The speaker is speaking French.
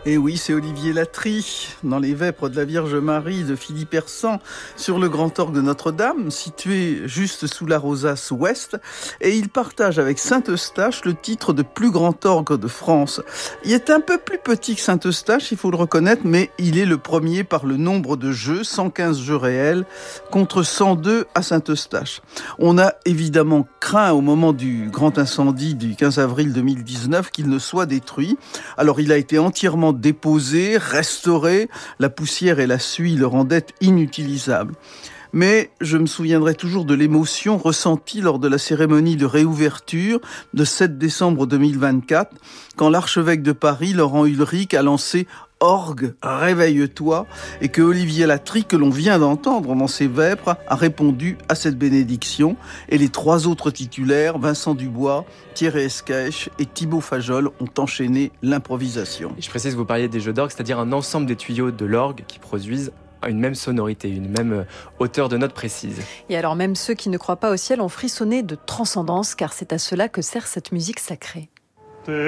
Et oui, c'est Olivier Latry, dans les Vêpres de la Vierge Marie de Philippe Hersan, sur le grand orgue de Notre-Dame, situé juste sous la rosace ouest, et il partage avec Saint-Eustache le titre de plus grand orgue de France. Il est un peu plus petit que Saint-Eustache, il faut le reconnaître, mais il est le premier par le nombre de jeux, 115 jeux réels, contre 102 à Saint-Eustache. On a évidemment craint au moment du grand incendie du 15 avril 2019 qu'il ne soit détruit. Alors il a été entièrement déposé, restauré, la poussière et la suie le rendaient inutilisable. Mais je me souviendrai toujours de l'émotion ressentie lors de la cérémonie de réouverture de 7 décembre 2024, quand l'archevêque de Paris, Laurent Ulrich, a lancé « Orgue, réveille-toi » et que Olivier Latry, que l'on vient d'entendre dans ses Vêpres, a répondu à cette bénédiction. Et les 3 autres titulaires, Vincent Dubois, Thierry Esquèche et Thibaut Fajol, ont enchaîné l'improvisation. Et je précise, vous parliez des jeux d'orgue, c'est-à-dire un ensemble des tuyaux de l'orgue qui produisent une même sonorité, une même hauteur de note précise. Et alors même ceux qui ne croient pas au ciel ont frissonné de transcendance, car c'est à cela que sert cette musique sacrée.